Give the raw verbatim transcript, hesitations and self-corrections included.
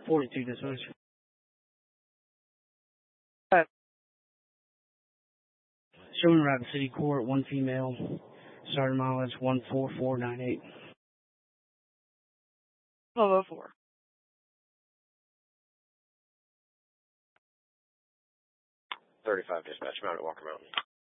forty-two dispatch. Right. Showing Rapid City Court, one female, starting mileage one four four nine eight. twelve oh four. thirty-five dispatch, Mount at Walker Mountain.